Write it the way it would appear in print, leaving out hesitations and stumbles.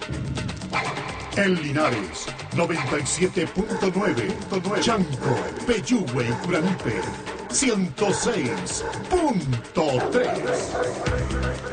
En Linares, 97.9. Chanco, Peyúgue y Curanipe, 106.3.